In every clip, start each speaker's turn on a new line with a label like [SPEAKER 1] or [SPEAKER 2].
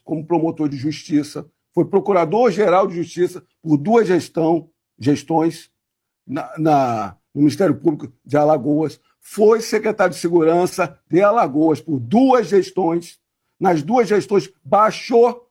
[SPEAKER 1] como promotor de justiça, foi procurador-geral de justiça por 2 gestões no Ministério Público de Alagoas, foi secretário de Segurança de Alagoas por 2 gestões. Nas 2 gestões, baixou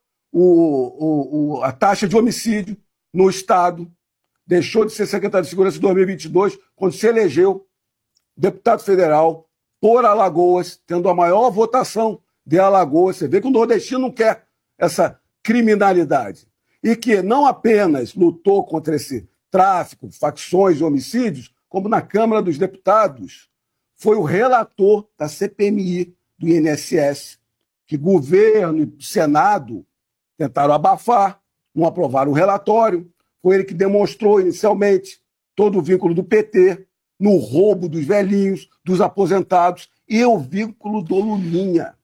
[SPEAKER 1] a taxa de homicídio no Estado, deixou de ser secretário de Segurança em 2022, quando se elegeu deputado federal por Alagoas, tendo a maior votação de Alagoas. Você vê que o nordestino não quer essa criminalidade. E que não apenas lutou contra esse tráfico, facções e homicídios, como na Câmara dos Deputados foi o relator da CPMI do INSS, que governo e Senado tentaram abafar, não aprovaram o relatório. Foi ele que demonstrou inicialmente todo o vínculo do PT no roubo dos velhinhos, dos aposentados, e o vínculo do Lulinha,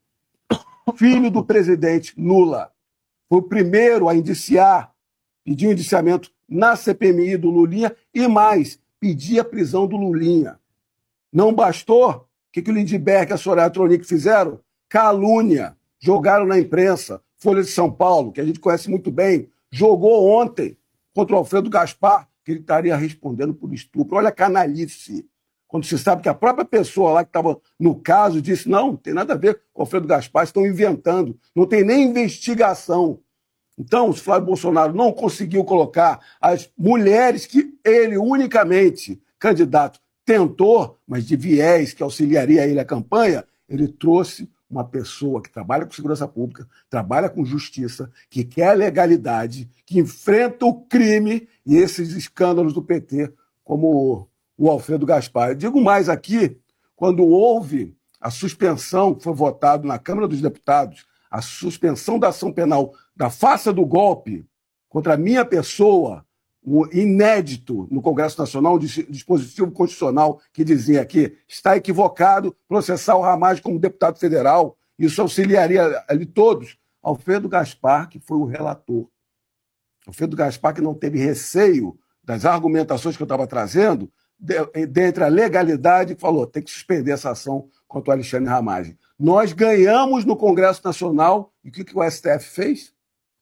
[SPEAKER 1] filho do presidente Lula. Foi o primeiro a indiciar, pedir um indiciamento na CPMI do Lulinha e mais, pedir a prisão do Lulinha. Não bastou, o que o Lindbergh e a Soraya Tronic fizeram? Calúnia, jogaram na imprensa. Folha de São Paulo, que a gente conhece muito bem, jogou ontem contra o Alfredo Gaspar, que ele estaria respondendo por estupro. Olha a canalice. Quando se sabe que a própria pessoa lá que estava no caso disse não tem nada a ver com o Alfredo Gaspar, estão inventando, não tem nem investigação. Então, se Flávio Bolsonaro não conseguiu colocar as mulheres que ele unicamente, candidato, tentou, mas de viés que auxiliaria ele a campanha, ele trouxe uma pessoa que trabalha com segurança pública, trabalha com justiça, que quer a legalidade, que enfrenta o crime e esses escândalos do PT, como o Alfredo Gaspar. Eu digo mais aqui, quando houve a suspensão, que foi votado na Câmara dos Deputados, a suspensão da ação penal da farsa do golpe contra a minha pessoa, o inédito no Congresso Nacional, um dispositivo constitucional que dizia que está equivocado processar o Ramagem como deputado federal, isso auxiliaria ali todos. Alfredo Gaspar, que foi o relator. Alfredo Gaspar, que não teve receio das argumentações que eu estava trazendo, dentre a legalidade, falou, tem que suspender essa ação contra o Alexandre Ramagem. Nós ganhamos no Congresso Nacional, e o que o STF fez?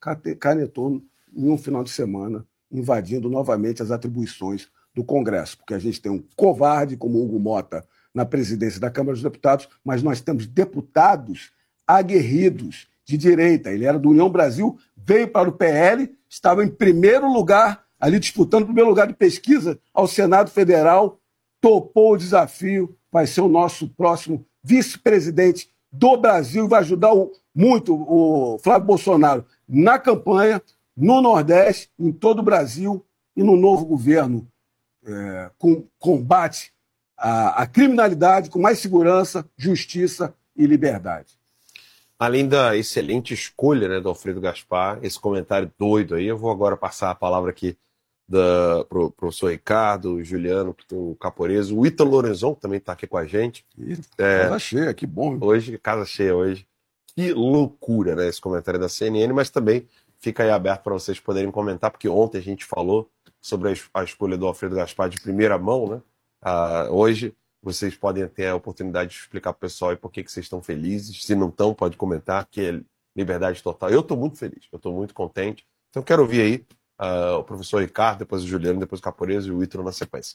[SPEAKER 1] Canetou em um final de semana, invadindo novamente as atribuições do Congresso, porque a gente tem um covarde como Hugo Mota na presidência da Câmara dos Deputados, mas nós temos deputados aguerridos de direita. Ele era do União Brasil, veio para o PL, estava em primeiro lugar, ali disputando o primeiro lugar de pesquisa ao Senado Federal, topou o desafio, vai ser o nosso próximo vice-presidente do Brasil e vai ajudar muito o Flávio Bolsonaro na campanha, no Nordeste, em todo o Brasil e no novo governo, com combate à criminalidade, com mais segurança, justiça e liberdade.
[SPEAKER 2] Além da excelente escolha, né, do Alfredo Gaspar, esse comentário doido aí, eu vou agora passar a palavra aqui para o professor Ricardo, o Juliano, o Caporeso, o Ítalo Lorenzon, que também está aqui com a gente.
[SPEAKER 1] Casa cheia, que bom.
[SPEAKER 2] Hoje, casa cheia hoje. Que loucura, né, esse comentário da CNN, mas também fica aí aberto para vocês poderem comentar, porque ontem a gente falou sobre a escolha do Alfredo Gaspar de primeira mão, né? Hoje vocês podem ter a oportunidade de explicar para o pessoal aí por que vocês estão felizes. Se não estão, pode comentar, que é liberdade total. Eu estou muito feliz, eu estou muito contente. Então quero ouvir aí o professor Ricardo, depois o Juliano, depois o Caporeso e o Ítalo na sequência.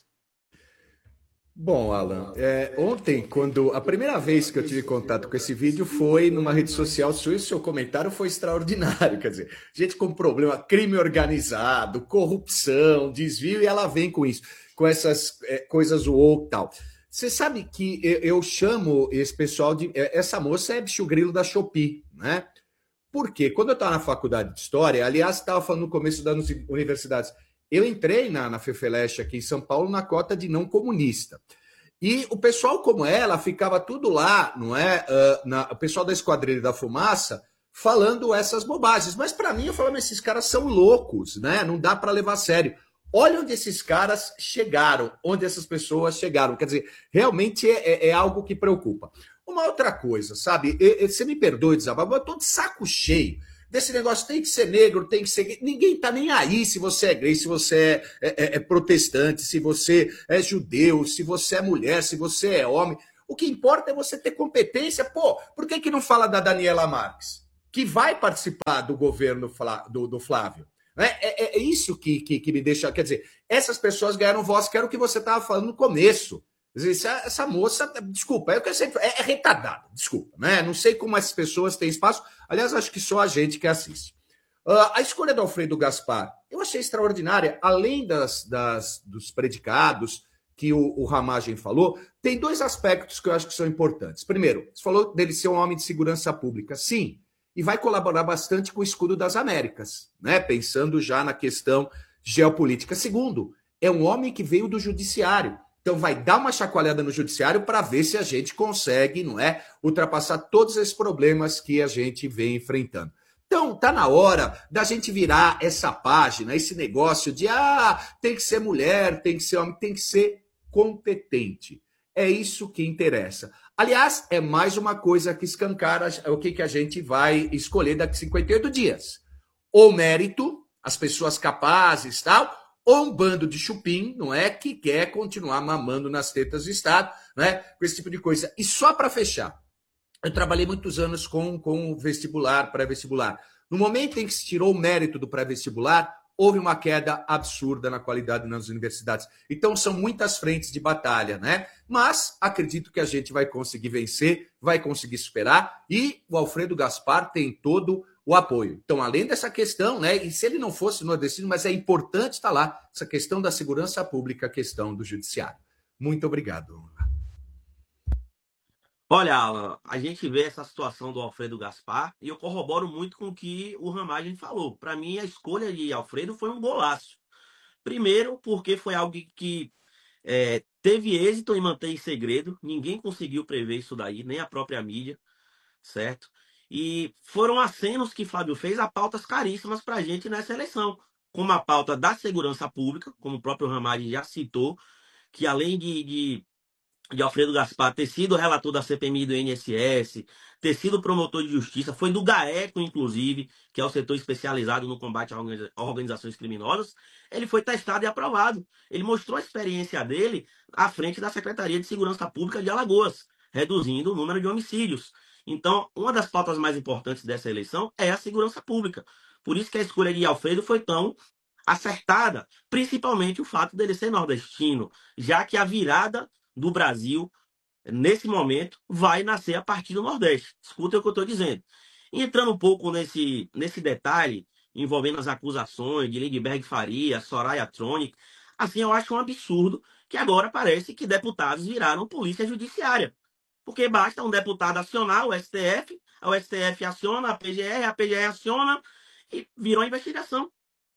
[SPEAKER 3] Bom, Alan, ontem, quando a primeira vez que eu tive contato com esse vídeo foi numa rede social sua, e o seu comentário foi extraordinário, quer dizer, gente com problema, crime organizado, corrupção, desvio, e ela vem com isso, com essas coisas woke e tal. Você sabe que eu chamo esse pessoal de... Essa moça é bicho grilo da Shopee, né? Por quê? Quando eu estava na faculdade de História, aliás, estava falando no começo das universidades, eu entrei na FEFELESH aqui em São Paulo na cota de não comunista. E o pessoal como ela ficava tudo lá, não é? O pessoal da Esquadrilha da Fumaça falando essas bobagens. Mas para mim, eu falava, esses caras são loucos, né? Não dá para levar a sério. Olha onde esses caras chegaram, onde essas pessoas chegaram. Quer dizer, realmente é algo que preocupa. Uma outra coisa, sabe? Você me perdoe, Desabafo, eu tô de saco cheio desse negócio, tem que ser negro, tem que ser gay. Ninguém tá nem aí se você é gay, se você é protestante, se você é judeu, se você é mulher, se você é homem. O que importa é você ter competência. Pô, por que não fala da Daniela Marques? que vai participar do governo do Flávio. É isso que me deixa. Quer dizer, essas pessoas ganharam voz, que era o que você estava falando no começo. Quer dizer, essa moça, desculpa, é retardada, desculpa, né? Não sei como essas pessoas têm espaço. Aliás, acho que só a gente que assiste. A escolha do Alfredo Gaspar, eu achei extraordinária. Além dos predicados que o Ramagem falou, tem dois aspectos que eu acho que são importantes. Primeiro, você falou dele ser um homem de segurança pública. Sim, e vai colaborar bastante com o escudo das Américas, né? Pensando já na questão geopolítica. Segundo, é um homem que veio do judiciário. Então vai dar uma chacoalhada no judiciário para ver se a gente consegue, não é, ultrapassar todos esses problemas que a gente vem enfrentando. Então, tá na hora da gente virar essa página, esse negócio de tem que ser mulher, tem que ser homem, tem que ser competente. É isso que interessa. Aliás, é mais uma coisa que escancara o que a gente vai escolher daqui a 58 dias. Ou mérito, as pessoas capazes e tal, ou um bando de chupim, não é, que quer continuar mamando nas tetas do Estado, né, com esse tipo de coisa. E só para fechar, eu trabalhei muitos anos com vestibular, pré-vestibular. No momento em que se tirou o mérito do pré-vestibular, houve uma queda absurda na qualidade nas universidades. Então, são muitas frentes de batalha, né? Mas acredito que a gente vai conseguir vencer, vai conseguir superar, e o Alfredo Gaspar tem todo o apoio. Então, além dessa questão, né? E se ele não fosse nordestino, mas é importante estar lá, essa questão da segurança pública, a questão do judiciário. Muito obrigado.
[SPEAKER 4] Olha, Alan, a gente vê essa situação do Alfredo Gaspar e eu corroboro muito com o que o Ramagem falou. Para mim, a escolha de Alfredo foi um golaço. Primeiro, porque foi algo que teve êxito em manter em segredo, ninguém conseguiu prever isso daí, nem a própria mídia, certo? E foram acenos que Flávio fez a pautas caríssimas para a gente nessa eleição, como a pauta da segurança pública, como o próprio Ramagem já citou, que além de Alfredo Gaspar ter sido relator da CPMI do INSS, ter sido promotor de justiça, foi do GAECO, inclusive, que é o setor especializado no combate a organizações criminosas, ele foi testado e aprovado. Ele mostrou a experiência dele à frente da Secretaria de Segurança Pública de Alagoas, reduzindo o número de homicídios. Então, uma das pautas mais importantes dessa eleição é a segurança pública. Por isso que a escolha de Alfredo foi tão acertada, principalmente o fato dele ser nordestino, já que a virada do Brasil, nesse momento, vai nascer a partir do Nordeste. Escuta o que eu estou dizendo. E entrando um pouco nesse detalhe, envolvendo as acusações de Lindbergh Faria, Soraya Tronic, assim, eu acho um absurdo que agora parece que deputados viraram polícia judiciária. Porque basta um deputado acionar o STF aciona a PGR aciona e virou investigação.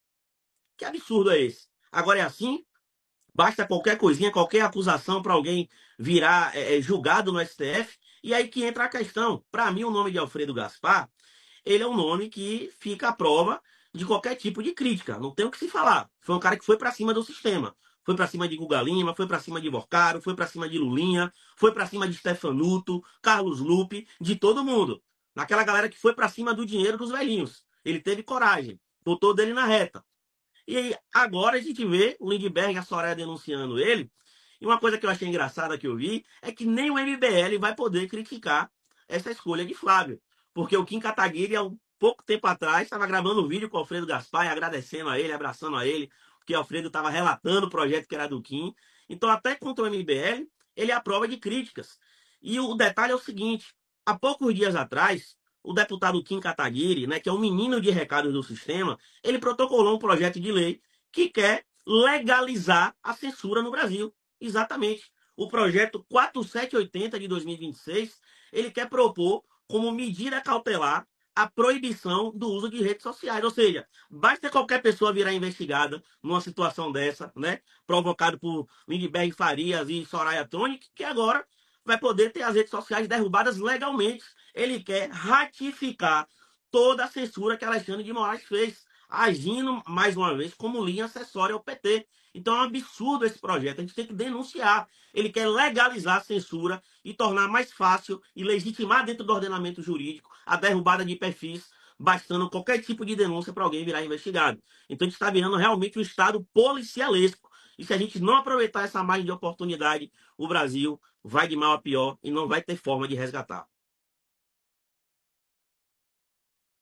[SPEAKER 4] Que absurdo é esse? Agora é assim? Basta qualquer coisinha, qualquer acusação para alguém virar julgado no STF. E aí que entra a questão. Para mim, o nome de Alfredo Gaspar, ele é um nome que fica à prova de qualquer tipo de crítica. Não tem o que se falar. Foi um cara que foi para cima do sistema. Foi para cima de Guga Lima, foi para cima de Vorcaro, foi para cima de Lulinha, foi para cima de Stefanuto, Carlos Lupe, de todo mundo. Naquela galera que foi para cima do dinheiro dos velhinhos. Ele teve coragem, botou dele na reta. E aí, agora a gente vê o Lindbergh e a Soraya denunciando ele. E uma coisa que eu achei engraçada que eu vi é que nem o MBL vai poder criticar essa escolha de Flávio. Porque o Kim Kataguiri, há um pouco tempo atrás, estava gravando um vídeo com o Alfredo Gaspar, agradecendo a ele, abraçando a ele, porque o Alfredo estava relatando o projeto que era do Kim. Então, até contra o MBL, ele é a prova de críticas. E o detalhe é o seguinte: há poucos dias atrás, o deputado Kim Kataguiri, né, que é um menino de recados do sistema, ele protocolou um projeto de lei que quer legalizar a censura no Brasil. Exatamente. O projeto 4780 de 2026, ele quer propor como medida cautelar a proibição do uso de redes sociais. Ou seja, basta qualquer pessoa virar investigada numa situação dessa, né, provocado por Lindbergh Farias e Soraya Tronic, que agora vai poder ter as redes sociais derrubadas legalmente. Ele quer ratificar toda a censura que Alexandre de Moraes fez, agindo, mais uma vez, como linha acessória ao PT. Então é um absurdo esse projeto, a gente tem que denunciar. Ele quer legalizar a censura e tornar mais fácil e legitimar dentro do ordenamento jurídico a derrubada de perfis, bastando qualquer tipo de denúncia para alguém virar investigado. Então a gente está virando realmente um Estado policialesco. E se a gente não aproveitar essa margem de oportunidade, o Brasil vai de mal a pior e não vai ter forma de resgatar.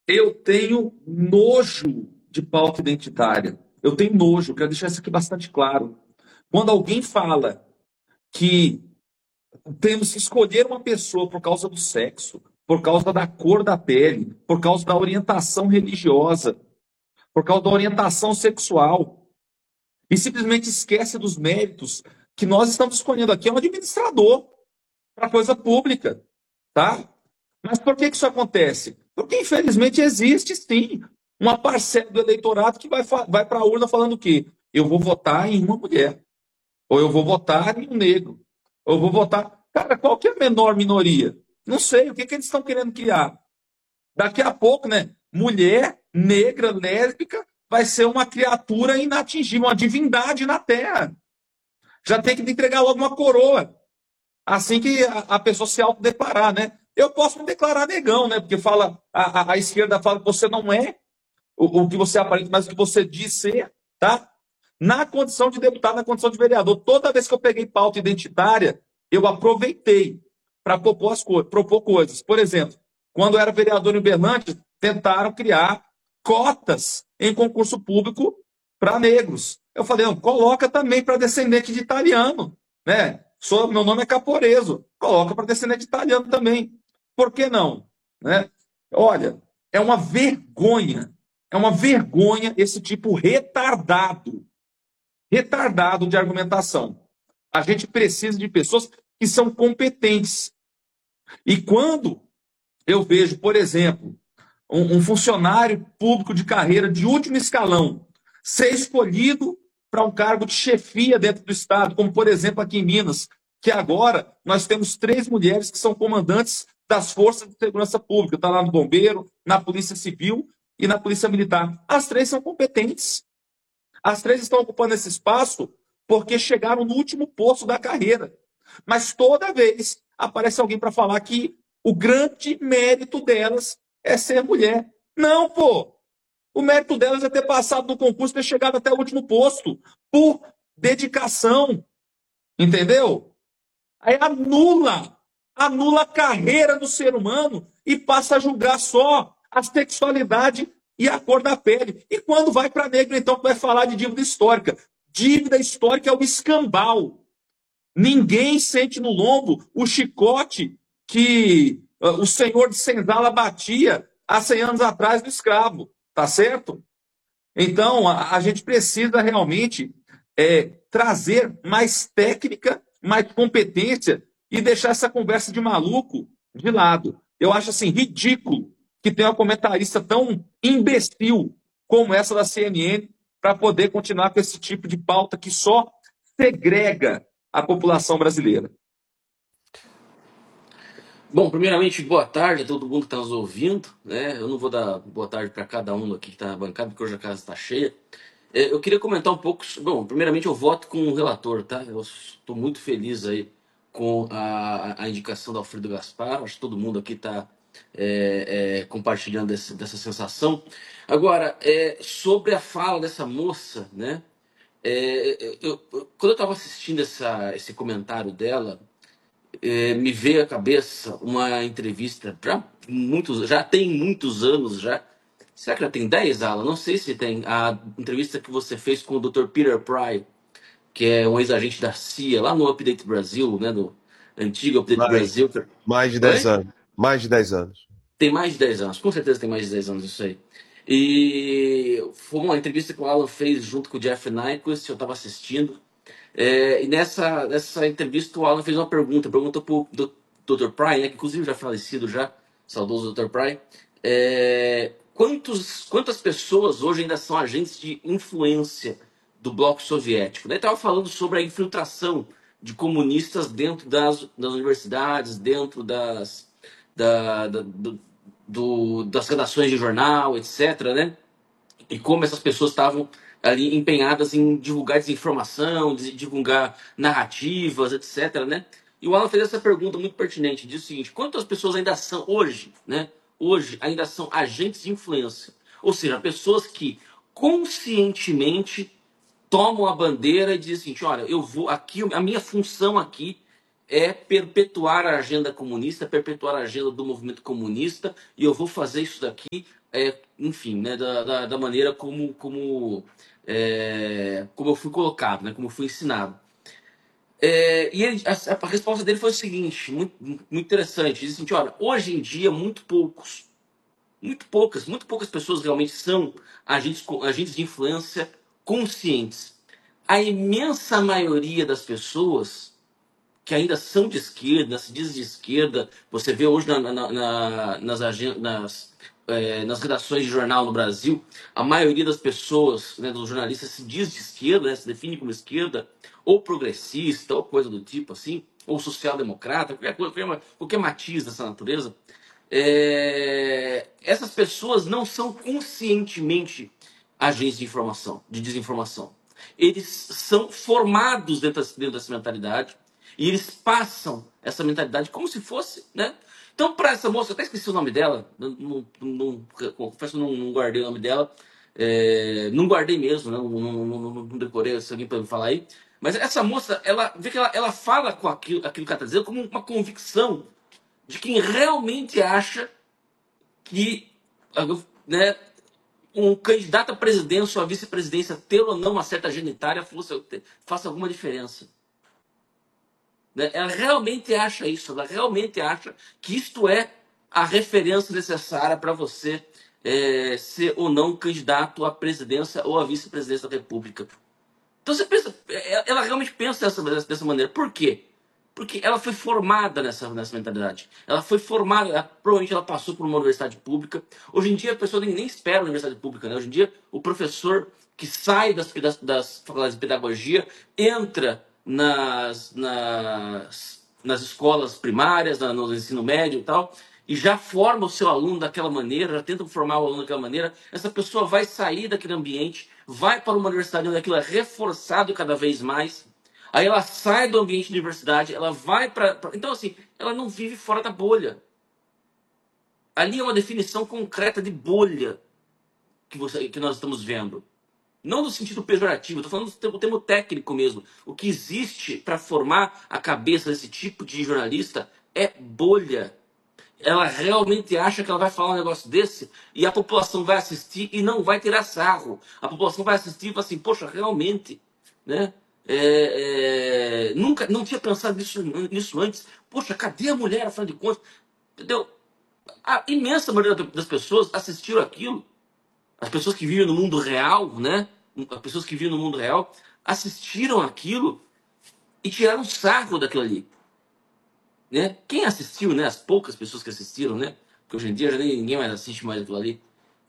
[SPEAKER 5] Eu tenho nojo de pauta identitária. Eu tenho nojo, quero deixar isso aqui bastante claro. Quando alguém fala que temos que escolher uma pessoa por causa do sexo, por causa da cor da pele, por causa da orientação religiosa, por causa da orientação sexual, e simplesmente esquece dos méritos que nós estamos escolhendo aqui, é um administrador para coisa pública, tá? Mas por que isso acontece? Porque, infelizmente, existe sim uma parcela do eleitorado que vai para a urna falando o quê? Eu vou votar em uma mulher, ou eu vou votar em um negro, ou eu vou votar. Cara, qual que é a menor minoria? Não sei, o que eles estão querendo criar? Daqui a pouco, né? Mulher, negra, lésbica, vai ser uma criatura inatingível, uma divindade na Terra. Já tem que entregar logo uma coroa. Assim que a pessoa se autodeclarar, né? Eu posso me declarar negão, né? Porque fala, a esquerda fala que você não é o que você aparenta, mas o que você diz ser, tá? Na condição de deputado, na condição de vereador, toda vez que eu peguei pauta identitária, eu aproveitei para propor coisas. Por exemplo, quando eu era vereador em Uberlândia, tentaram criar cotas em concurso público para negros. Eu falei, não, coloca também para descendente de italiano, né? Meu nome é Caporeso, coloca para descendente de italiano também. Por que não? Né? Olha, é uma vergonha esse tipo retardado de argumentação. A gente precisa de pessoas que são competentes. E quando eu vejo, por exemplo, um funcionário público de carreira de último escalão ser escolhido para um cargo de chefia dentro do Estado, como, por exemplo, aqui em Minas, que agora nós temos 3 mulheres que são comandantes das forças de segurança pública, está lá no Bombeiro, na Polícia Civil e na Polícia Militar. As 3 são competentes. As 3 estão ocupando esse espaço porque chegaram no último posto da carreira. Mas toda vez aparece alguém para falar que o grande mérito delas é ser mulher. Não, pô! O mérito delas é ter passado no concurso, ter chegado até o último posto, por dedicação. Entendeu? Aí anula a carreira do ser humano e passa a julgar só a sexualidade e a cor da pele. E quando vai para negro, então, vai falar de dívida histórica. Dívida histórica é o escambau. Ninguém sente no lombo o chicote que o senhor de senzala batia há 100 anos atrás no escravo. Tá certo? Então, a gente precisa realmente trazer mais técnica, mais competência e deixar essa conversa de maluco de lado. Eu acho assim ridículo que tenha uma comentarista tão imbecil como essa da CNN para poder continuar com esse tipo de pauta que só segrega a população brasileira.
[SPEAKER 4] Bom, primeiramente, boa tarde a todo mundo que está nos ouvindo, né? Eu não vou dar boa tarde para cada um aqui que está na bancada, porque hoje a casa está cheia. Eu queria comentar um pouco. Bom, primeiramente eu voto com o relator, tá? Eu estou muito feliz aí com a indicação do Alfredo Gaspar. Acho que todo mundo aqui está compartilhando dessa sensação. Agora, sobre a fala dessa moça, né? Quando eu estava assistindo esse comentário dela, me veio à cabeça uma entrevista já tem muitos anos já. Será que já tem 10, Alan? Não sei se tem. A entrevista que você fez com o Dr. Peter Pry, que é um ex-agente da CIA, lá no Update Brasil, né? No antigo Update Brasil.
[SPEAKER 2] Mais de 10 anos. Mais de 10 anos.
[SPEAKER 4] Tem mais de 10 anos. Com certeza tem mais de 10 anos isso aí. E foi uma entrevista que o Alan fez junto com o Jeff Nyquist, eu estava assistindo. E nessa entrevista o Alan fez uma pergunta para o Dr. Pry, né, que inclusive já falecido já, saudoso Dr. Pry, quantas pessoas hoje ainda são agentes de influência do bloco soviético? Ele estava falando sobre a infiltração de comunistas dentro das universidades, dentro das redações de jornal, etc., né? E como essas pessoas estavam ali empenhadas em divulgar desinformação, divulgar narrativas, etc., né? E o Alan fez essa pergunta muito pertinente, diz o seguinte: quantas pessoas ainda são hoje, né? Hoje ainda são agentes de influência, ou seja, pessoas que conscientemente tomam a bandeira e dizem assim: olha, eu vou aqui, a minha função aqui
[SPEAKER 6] é perpetuar a agenda comunista, perpetuar a agenda do movimento comunista, e eu vou fazer isso daqui, enfim, né, da maneira como eu fui colocado, né, como eu fui ensinado. E a resposta dele foi o seguinte, muito, muito interessante. Ele disse assim, olha, hoje em dia, muito poucas pessoas realmente são agentes de influência conscientes. A imensa maioria das pessoas que ainda são de esquerda, se diz de esquerda, você vê hoje nas redações de jornal no Brasil, a maioria das pessoas, né, dos jornalistas, se diz de esquerda, né, se define como esquerda, ou progressista, ou coisa do tipo assim, ou social-democrata, qualquer matiz dessa natureza. Essas pessoas não são conscientemente agentes de informação, de desinformação. Eles são formados dentro dessa mentalidade e eles passam essa mentalidade como se fosse, né? Então, para essa moça, eu até esqueci o nome dela, confesso que não guardei o nome dela, não guardei mesmo, né? Não decorei, se alguém pode me falar aí. Mas essa moça, ela vê que ela fala com aquilo que ela está dizendo como uma convicção de quem realmente acha que, né, um candidato à presidência ou à vice-presidência, ter ou não uma certa genitária, faça alguma diferença. Né? Ela realmente acha isso, ela realmente acha que isto é a referência necessária para você ser ou não candidato à presidência ou à vice-presidência da República. Então você pensa, ela realmente pensa dessa maneira. Por quê? Porque ela foi formada nessa mentalidade. Ela foi formada, provavelmente ela passou por uma universidade pública. Hoje em dia a pessoa nem espera a universidade pública, né? Hoje em dia o professor que sai das faculdades de pedagogia entra nas escolas primárias, no ensino médio e tal, e já forma o seu aluno daquela maneira, já tenta formar o aluno daquela maneira. Essa pessoa vai sair daquele ambiente, vai para uma universidade onde aquilo é reforçado cada vez mais. Aí ela sai do ambiente de universidade, ela vai para... Então, assim, ela não vive fora da bolha. Ali é uma definição concreta de bolha que nós estamos vendo. Não no sentido pejorativo, estou falando do termo técnico mesmo. O que existe para formar a cabeça desse tipo de jornalista é bolha. Ela realmente acha que ela vai falar um negócio desse e a população vai assistir e não vai tirar sarro. A população vai assistir e fala assim, poxa, realmente, né? Nunca, não tinha pensado nisso antes. Poxa, cadê a mulher, afinal de contas? Entendeu? A imensa maioria das pessoas assistiram aquilo. As pessoas que vivem no mundo real, né? As pessoas que vivem no mundo real assistiram aquilo e tiraram sarro daquilo ali. Né? Quem assistiu, né? As poucas pessoas que assistiram, né? Porque hoje em dia já ninguém mais assiste mais aquilo ali.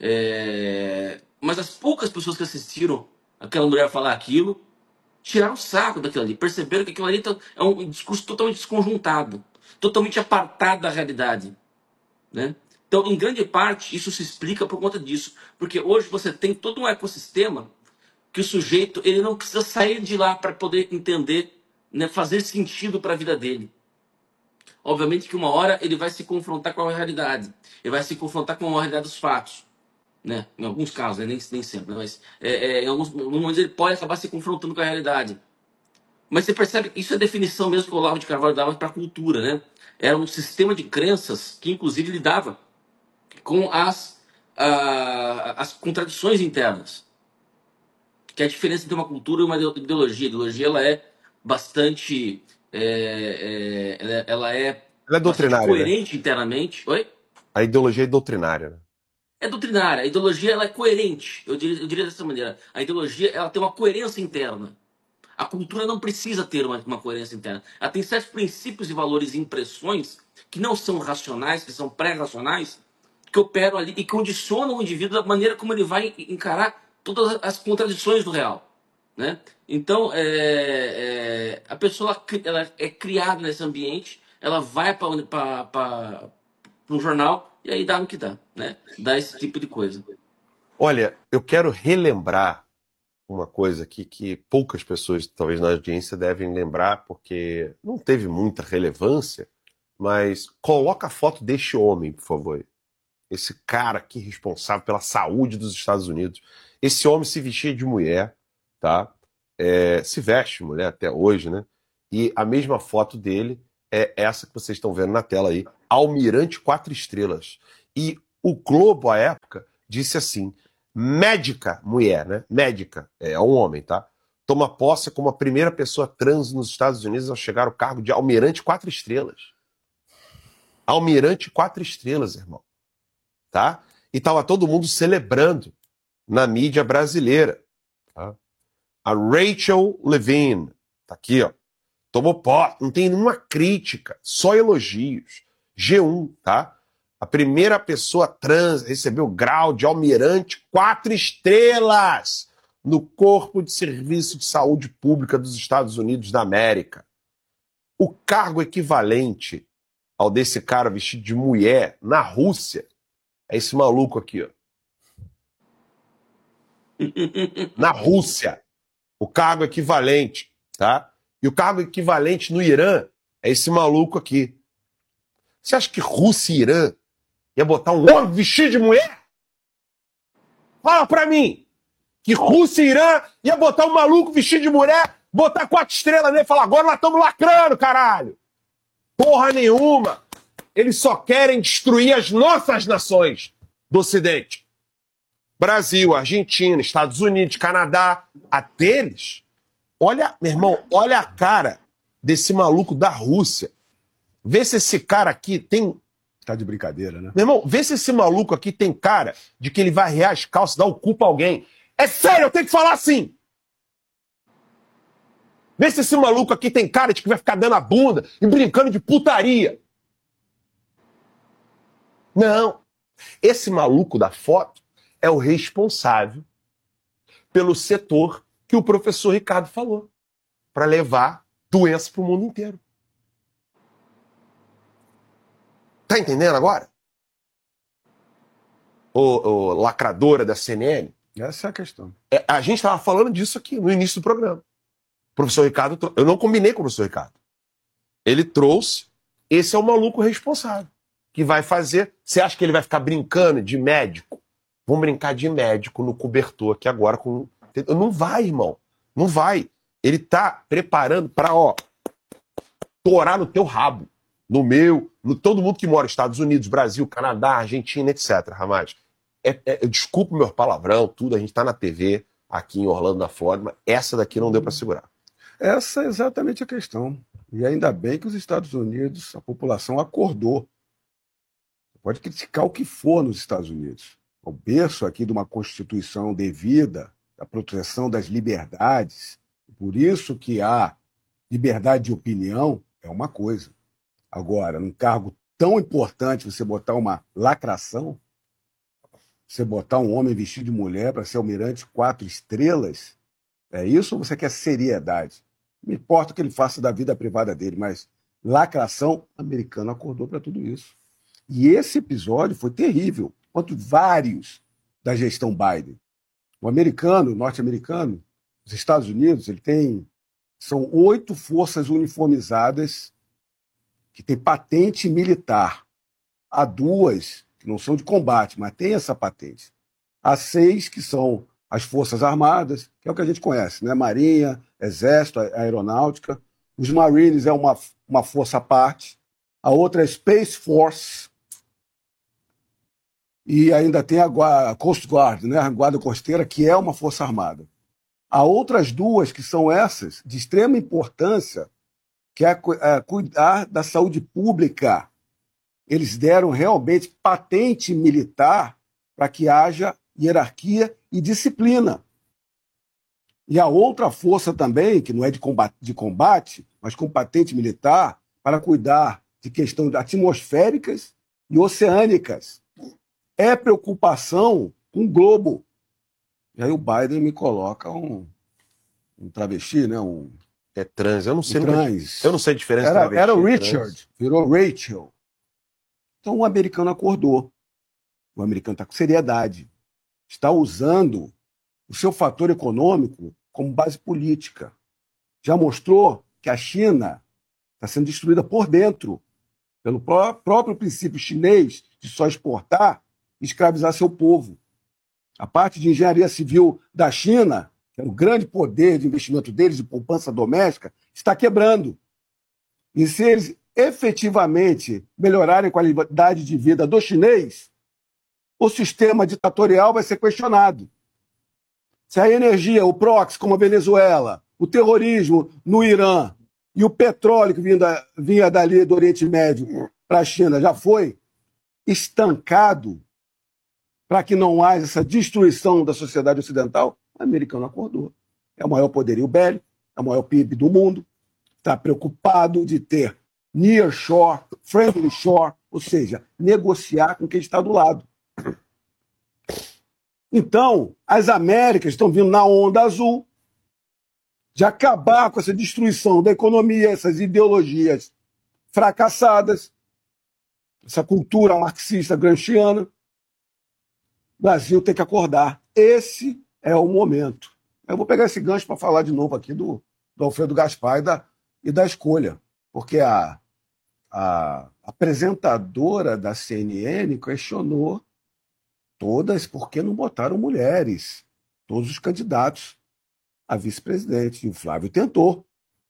[SPEAKER 6] Mas as poucas pessoas que assistiram aquela mulher falar aquilo tiraram sarro daquilo ali, perceberam que aquilo ali é um discurso totalmente desconjuntado, totalmente apartado da realidade, né? Então, em grande parte, isso se explica por conta disso, porque hoje você tem todo um ecossistema que o sujeito ele não precisa sair de lá para poder entender, né, fazer sentido para a vida dele. Obviamente que uma hora ele vai se confrontar com a realidade, ele vai se confrontar com a realidade dos fatos. Né? Em alguns casos, né? nem sempre, mas em alguns momentos ele pode acabar se confrontando com a realidade. Mas você percebe que isso é a definição mesmo que o Olavo de Carvalho dava para a cultura, né? Era um sistema de crenças que inclusive lidava com as contradições internas, que é a diferença entre uma cultura e uma ideologia. A ideologia ela é bastante ela é
[SPEAKER 2] doutrinária,
[SPEAKER 6] coerente, né? Internamente. Oi?
[SPEAKER 2] A ideologia é doutrinária, né?
[SPEAKER 6] É doutrinária. A ideologia ela é coerente. Eu diria dessa maneira. A ideologia ela tem uma coerência interna. A cultura não precisa ter uma coerência interna. Ela tem certos princípios e valores e impressões que não são racionais, que são pré-racionais, que operam ali e condicionam o indivíduo da maneira como ele vai encarar todas as contradições do real. Né? Então, a pessoa ela é criada nesse ambiente, ela vai para um jornal e aí dá no que dá, né? Dá esse tipo de coisa.
[SPEAKER 2] Olha, eu quero relembrar uma coisa aqui que poucas pessoas, talvez na audiência, devem lembrar, porque não teve muita relevância, mas coloca a foto deste homem, por favor. Esse cara aqui responsável pela saúde dos Estados Unidos. Esse homem se vestia de mulher, tá? Se veste mulher até hoje, né? E a mesma foto dele é essa que vocês estão vendo na tela aí, Almirante 4 estrelas. E o Globo, à época, disse assim, médica, mulher, né? Médica, é um homem, tá? Toma posse como a primeira pessoa trans nos Estados Unidos ao chegar ao cargo de Almirante 4 estrelas. Almirante 4 estrelas, irmão. Tá? E tava todo mundo celebrando na mídia brasileira. Tá? A Rachel Levine, tá aqui, ó. Tomou posse, não tem nenhuma crítica, só elogios. G1, tá? A primeira pessoa trans recebeu o grau de Almirante 4 estrelas no Corpo de Serviço de Saúde Pública dos Estados Unidos da América. O cargo equivalente ao desse cara vestido de mulher na Rússia é esse maluco aqui, ó. Na Rússia. O cargo equivalente, tá? E o cargo equivalente no Irã é esse maluco aqui. Você acha que Rússia e Irã ia botar um homem vestido de mulher? Fala pra mim. Que Rússia e Irã ia botar um maluco vestido de mulher, botar 4 estrelas nele e falar, agora nós estamos lacrando, caralho. Porra nenhuma. Eles só querem destruir as nossas nações do Ocidente. Brasil, Argentina, Estados Unidos, Canadá, até eles. Olha, meu irmão, olha a cara desse maluco da Rússia. Vê se esse cara aqui tem...
[SPEAKER 1] Tá de brincadeira, né?
[SPEAKER 2] Meu irmão, vê se esse maluco aqui tem cara de que ele vai arrear as calças, dar o cu pra alguém. É sério, eu tenho que falar assim. Vê se esse maluco aqui tem cara de que vai ficar dando a bunda e brincando de putaria. Não. Esse maluco da foto é o responsável pelo setor que o professor Ricardo falou, para levar doença para o mundo inteiro. Tá entendendo agora? Ô, lacradora da CNN.
[SPEAKER 1] Essa é a questão.
[SPEAKER 2] A gente estava falando disso aqui no início do programa. O professor Ricardo, eu não combinei com o professor Ricardo. Ele trouxe, esse é o maluco responsável, que vai fazer. Você acha que ele vai ficar brincando de médico? Vamos brincar de médico no cobertor aqui agora com... Não vai, irmão. Não vai. Ele tá preparando para, ó, torar no teu rabo. No meu, no todo mundo que mora nos Estados Unidos, Brasil, Canadá, Argentina, etc. Ramaz. Desculpa o meu palavrão, tudo. A gente tá na TV aqui em Orlando, na Flórida, mas essa daqui não deu para segurar.
[SPEAKER 1] Essa é exatamente a questão. E ainda bem que os Estados Unidos, a população acordou. Pode criticar o que for nos Estados Unidos. O berço aqui de uma Constituição devida, da proteção das liberdades. Por isso que a liberdade de opinião é uma coisa. Agora, num cargo tão importante, você botar uma lacração, você botar um homem vestido de mulher para ser almirante 4 estrelas, é isso ou você quer seriedade? Não importa o que ele faça da vida privada dele, mas lacração, o americano acordou para tudo isso. E esse episódio foi terrível, quanto vários da gestão Biden. O americano, o norte-americano, os Estados Unidos, são 8 forças uniformizadas que têm patente militar. Há 2 que não são de combate, mas têm essa patente. Há 6 que são as Forças Armadas, que é o que a gente conhece, né? Marinha, Exército, Aeronáutica. Os Marines é uma força à parte. A outra é Space Force. E ainda tem a Coast Guard, né? A Guarda Costeira, que é uma força armada. Há outras 2 que são essas, de extrema importância, que é cuidar da saúde pública. Eles deram realmente patente militar para que haja hierarquia e disciplina. E a outra força também, que não é de combate, mas com patente militar, para cuidar de questões atmosféricas e oceânicas. É preocupação com o globo. E aí o Biden me coloca um travesti, né?
[SPEAKER 2] É trans, eu não sei.
[SPEAKER 1] Trans.
[SPEAKER 2] Eu não sei a diferença.
[SPEAKER 1] Era o Richard, virou Rachel. Então o americano acordou. O americano está com seriedade. Está usando o seu fator econômico como base política. Já mostrou que a China está sendo destruída por dentro, pelo próprio princípio chinês de só exportar e escravizar seu povo. A parte de engenharia civil da China, que era o grande poder de investimento deles de poupança doméstica, está quebrando. E se eles efetivamente melhorarem a qualidade de vida do chinês, o sistema ditatorial vai ser questionado. Se a energia, o proxy, como a Venezuela, o terrorismo no Irã e o petróleo que vinha dali do Oriente Médio para a China já foi estancado para que não haja essa destruição da sociedade ocidental, o americano acordou. É o maior poderio bélico, é o maior PIB do mundo, está preocupado de ter near shore, friendly shore, ou seja, negociar com quem está do lado. Então, as Américas estão vindo na onda azul de acabar com essa destruição da economia, essas ideologias fracassadas, essa cultura marxista gramsciana. O Brasil tem que acordar. Esse é o momento. Eu vou pegar esse gancho para falar de novo aqui do Alfredo Gaspar e da escolha, porque a apresentadora da CNN questionou todas por que não botaram mulheres, todos os candidatos a vice-presidente. E o Flávio tentou.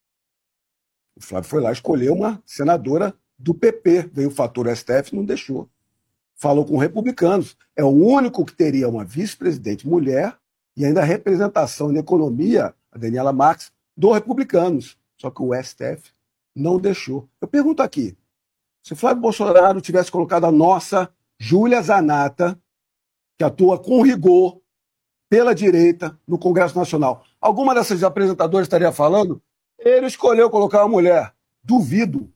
[SPEAKER 1] O Flávio foi lá escolher uma senadora do PP. Veio o fator STF e não deixou. Falou com republicanos. É o único que teria uma vice-presidente mulher e ainda a representação na economia, a Daniela Marques, dos republicanos. Só que o STF não deixou. Eu pergunto aqui, se Flávio Bolsonaro tivesse colocado a nossa Júlia Zanata, que atua com rigor pela direita no Congresso Nacional, alguma dessas apresentadoras estaria falando? Ele escolheu colocar uma mulher. Duvido.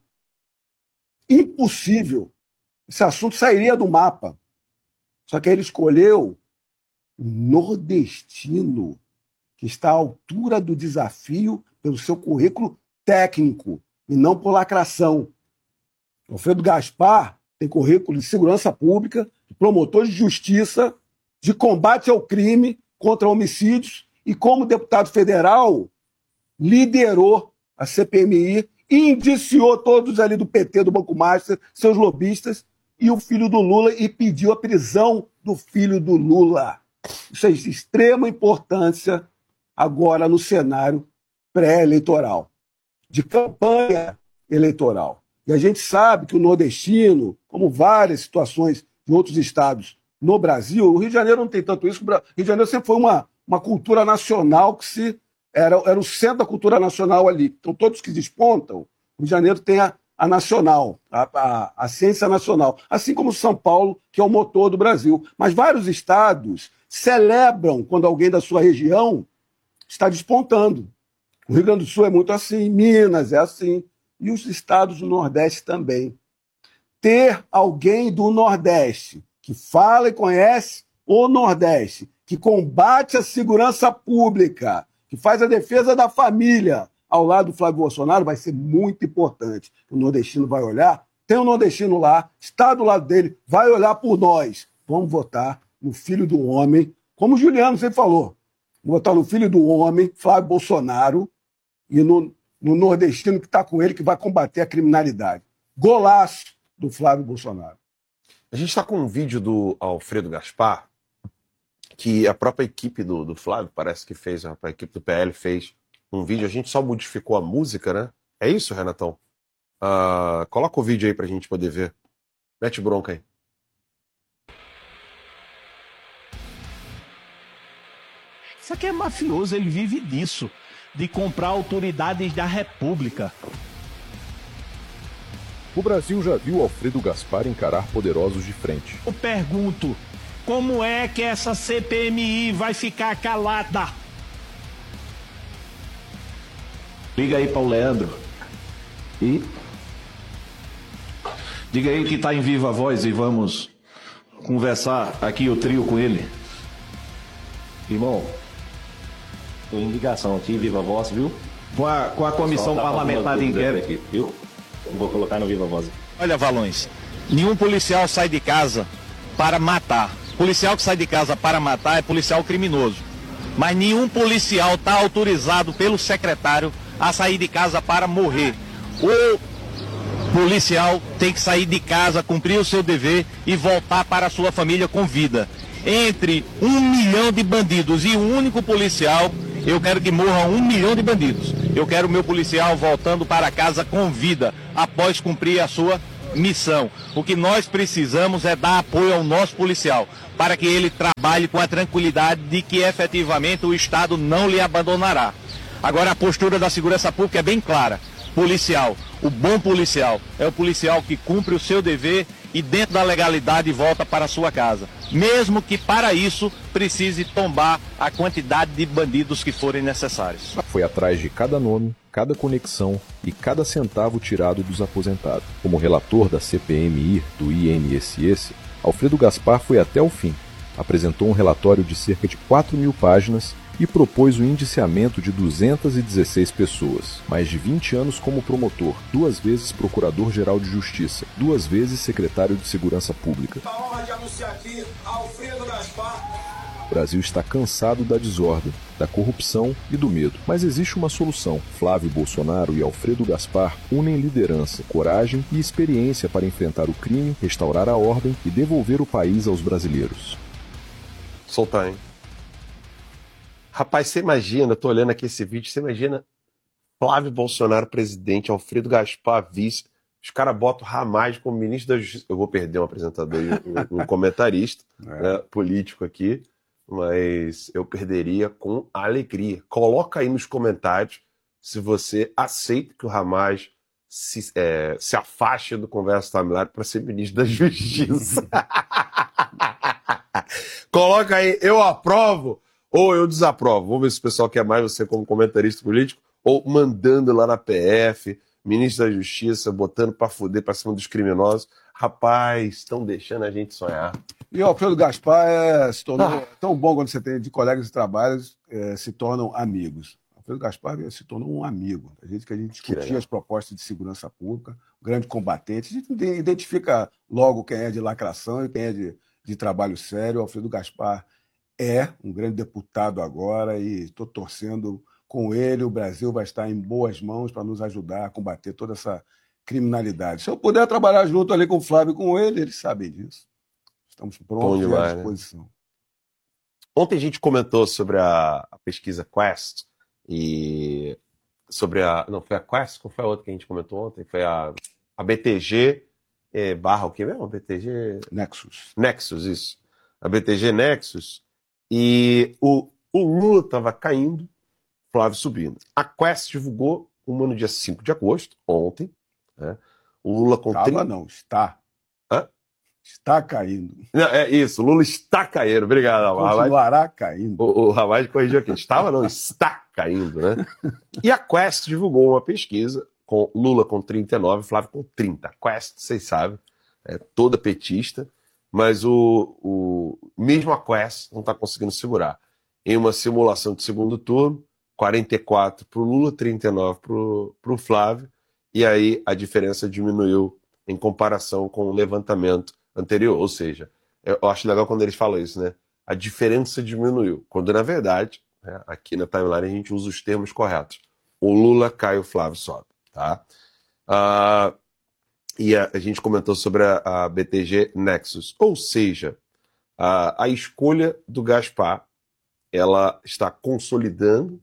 [SPEAKER 1] Impossível. Esse assunto sairia do mapa. Só que ele escolheu um nordestino que está à altura do desafio pelo seu currículo técnico e não por lacração. Alfredo Gaspar tem currículo de segurança pública, de promotor de justiça, de combate ao crime contra homicídios e, como deputado federal, liderou a CPMI e indiciou todos ali do PT, do Banco Master, seus lobistas e o filho do Lula e pediu a prisão do filho do Lula. Isso é de extrema importância agora no cenário pré-eleitoral, de campanha eleitoral. E a gente sabe que o nordestino, como várias situações de outros estados no Brasil, o Rio de Janeiro não tem tanto isso, o Rio de Janeiro sempre foi uma cultura nacional que era o centro da cultura nacional ali. Então todos que despontam, o Rio de Janeiro tem a nacional, a ciência nacional, assim como São Paulo, que é o motor do Brasil. Mas vários estados celebram quando alguém da sua região está despontando. O Rio Grande do Sul é muito assim, Minas é assim, e os estados do Nordeste também. Ter alguém do Nordeste que fala e conhece o Nordeste, que combate a segurança pública, que faz a defesa da família ao lado do Flávio Bolsonaro, vai ser muito importante. O nordestino vai olhar, tem um nordestino lá, está do lado dele, vai olhar por nós. Vamos votar no filho do homem, como o Juliano sempre falou. Vamos votar no filho do homem, Flávio Bolsonaro, e no nordestino que está com ele, que vai combater a criminalidade. Golaço do Flávio Bolsonaro.
[SPEAKER 2] A gente está com um vídeo do Alfredo Gaspar, que a própria equipe do Flávio, parece que fez, a equipe do PL fez um vídeo, a gente só modificou a música, né? É isso, Renatão? Coloca o vídeo aí pra gente poder ver. Mete bronca aí.
[SPEAKER 7] Isso aqui é mafioso, ele vive disso, de comprar autoridades da República.
[SPEAKER 8] O Brasil já viu Alfredo Gaspar encarar poderosos de frente.
[SPEAKER 7] Eu pergunto, como é que essa CPMI vai ficar calada? Liga aí para o Leandro e diga aí que está em viva voz e vamos conversar aqui o trio com ele.
[SPEAKER 9] Irmão, tô em ligação aqui, viva voz, viu?
[SPEAKER 7] Com a comissão parlamentar de inquérito.
[SPEAKER 9] Aqui, viu? Vou colocar no viva voz.
[SPEAKER 7] Olha, Valões, nenhum policial sai de casa para matar. Policial que sai de casa para matar é policial criminoso. Mas nenhum policial está autorizado pelo secretário a sair de casa para morrer. O policial tem que sair de casa, cumprir o seu dever e voltar para a sua família com vida. Entre 1 milhão de bandidos e um único policial, eu quero que morram 1 milhão de bandidos. Eu quero o meu policial voltando para casa com vida, após cumprir a sua missão. O que nós precisamos é dar apoio ao nosso policial, para que ele trabalhe com a tranquilidade de que efetivamente o Estado não lhe abandonará. Agora, a postura da segurança pública é bem clara. Policial, o bom policial, é o policial que cumpre o seu dever e dentro da legalidade volta para a sua casa. Mesmo que para isso precise tombar a quantidade de bandidos que forem necessários.
[SPEAKER 8] Foi atrás de cada nome, cada conexão e cada centavo tirado dos aposentados. Como relator da CPMI do INSS, Alfredo Gaspar foi até o fim. Apresentou um relatório de cerca de 4.000 páginas e propôs o indiciamento de 216 pessoas. Mais de 20 anos como promotor, 2 vezes procurador-geral de Justiça, 2 vezes secretário de Segurança Pública.
[SPEAKER 10] A honra de anunciar aqui Alfredo Gaspar.
[SPEAKER 8] O Brasil está cansado da desordem, da corrupção e do medo. Mas existe uma solução. Flávio Bolsonaro e Alfredo Gaspar unem liderança, coragem e experiência para enfrentar o crime, restaurar a ordem e devolver o país aos brasileiros.
[SPEAKER 2] Soltar, hein? Rapaz, você imagina, eu tô olhando aqui esse vídeo, você imagina Flávio Bolsonaro presidente, Alfredo Gaspar vice, os caras botam Ramagem como ministro da Justiça. Eu vou perder um apresentador e um comentarista né, político aqui, mas eu perderia com alegria. Coloca aí nos comentários se você aceita que o Ramagem se afaste do Conversa Timeline para ser ministro da Justiça. Coloca aí, eu aprovo ou eu desaprovo. Vamos ver se o pessoal quer mais você como comentarista político ou mandando lá na PF, ministro da Justiça, botando pra fuder pra cima dos criminosos. Rapaz, estão deixando a gente sonhar.
[SPEAKER 1] E o Alfredo Gaspar se tornou tão bom quando você tem de colegas de trabalho, se tornam amigos. O Alfredo Gaspar se tornou um amigo. A gente discutia as propostas de segurança pública, um grande combatente. A gente identifica logo quem é de lacração e quem é de trabalho sério. O Alfredo Gaspar é um grande deputado agora e estou torcendo com ele. O Brasil vai estar em boas mãos para nos ajudar a combater toda essa criminalidade. Se eu puder trabalhar junto ali com o Flávio e com ele, eles sabem disso. Estamos prontos e à disposição. Né?
[SPEAKER 2] Ontem a gente comentou sobre a pesquisa Quest e sobre a... Não, foi a Quest? Qual foi a outra que a gente comentou ontem? Foi a BTG barra o que mesmo? A BTG... Nexus, isso. A BTG Nexus. E o Lula estava caindo, Flávio subindo. A Quest divulgou uma no dia 5 de agosto, ontem. Né? O Lula com
[SPEAKER 1] está.
[SPEAKER 2] Hã?
[SPEAKER 1] Está caindo.
[SPEAKER 2] Não, é isso, o Lula está caindo. Obrigado,
[SPEAKER 1] continuará caindo.
[SPEAKER 2] O Ramagem corrigiu aqui. Estava, não, está caindo, né? E a Quest divulgou uma pesquisa com Lula com 39, Flávio com 30. A Quest, vocês sabem, é toda petista. Mas mesmo a Quest não está conseguindo segurar. Em uma simulação de segundo turno, 44 para o Lula, 39 para o Flávio, e aí a diferença diminuiu em comparação com o levantamento anterior. Ou seja, eu acho legal quando eles falam isso, né? A diferença diminuiu, quando na verdade, né, aqui na timeline a gente usa os termos corretos. O Lula cai, o Flávio sobe. Tá? E a gente comentou sobre a BTG Nexus. Ou seja, a escolha do Gaspar, ela está consolidando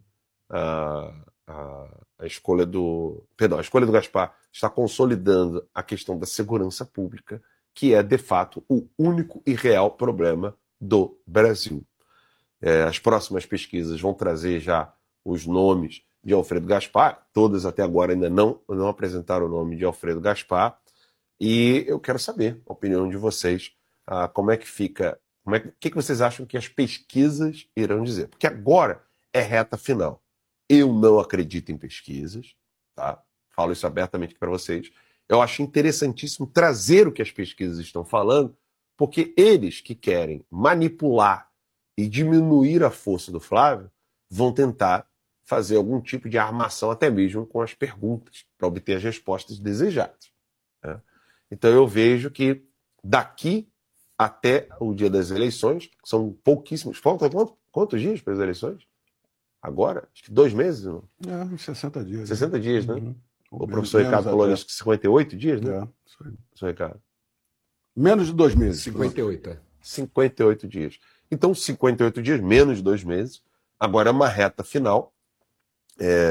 [SPEAKER 2] a escolha do Gaspar está consolidando a questão da segurança pública, que é, de fato, o único e real problema do Brasil. As próximas pesquisas vão trazer já os nomes de Alfredo Gaspar, todas até agora ainda não apresentaram o nome de Alfredo Gaspar, e eu quero saber a opinião de vocês, como é que fica, o que vocês acham que as pesquisas irão dizer? Porque agora é reta final. Eu não acredito em pesquisas, tá? Falo isso abertamente aqui para vocês. Eu acho interessantíssimo trazer o que as pesquisas estão falando, porque eles que querem manipular e diminuir a força do Flávio vão tentar fazer algum tipo de armação, até mesmo com as perguntas, para obter as respostas desejadas. Né? Então eu vejo que daqui até o dia das eleições, são pouquíssimos. Faltam quantos dias para as eleições? Agora? Acho que 2 meses? Não?
[SPEAKER 1] 60 dias.
[SPEAKER 2] 60 dias, né? Uhum. O professor Ricardo falou nisso, que 58 dias, né?
[SPEAKER 1] Isso aí.
[SPEAKER 2] Professor Ricardo.
[SPEAKER 1] Menos de 2 meses.
[SPEAKER 3] 58,
[SPEAKER 2] 58 dias. Então, 58 dias, menos de 2 meses. Agora é uma reta final.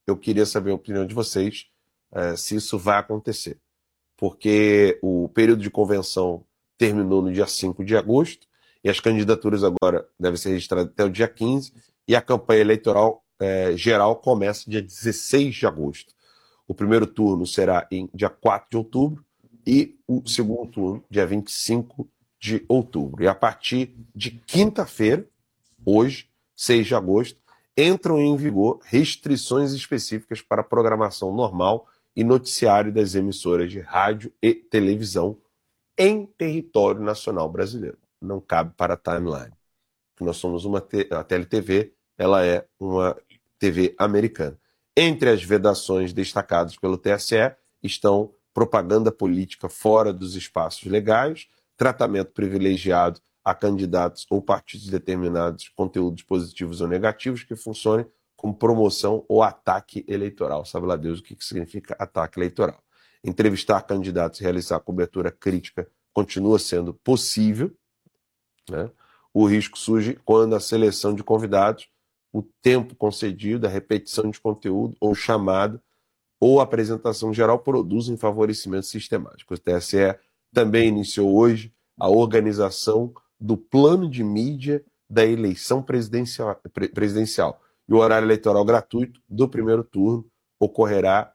[SPEAKER 2] eu queria saber a opinião de vocês se isso vai acontecer. Porque o período de convenção terminou no dia 5 de agosto e as candidaturas agora devem ser registradas até o dia 15 e a campanha eleitoral geral começa dia 16 de agosto. O primeiro turno será em dia 4 de outubro e o segundo turno dia 25 de outubro. E a partir de quinta-feira, hoje, 6 de agosto, entram em vigor restrições específicas para a programação normal e noticiário das emissoras de rádio e televisão em território nacional brasileiro. Não cabe para a timeline. Nós somos a TLTV, ela é uma TV americana. Entre as vedações destacadas pelo TSE estão propaganda política fora dos espaços legais, tratamento privilegiado a candidatos ou partidos determinados, conteúdos positivos ou negativos que funcionem como promoção ou ataque eleitoral. Sabe lá Deus o que significa ataque eleitoral. Entrevistar candidatos e realizar cobertura crítica continua sendo possível, né? O risco surge quando a seleção de convidados, o tempo concedido, a repetição de conteúdo ou chamada ou apresentação geral produzem favorecimento sistemático. O TSE também iniciou hoje a organização do plano de mídia da eleição presidencial. E o horário eleitoral gratuito do primeiro turno ocorrerá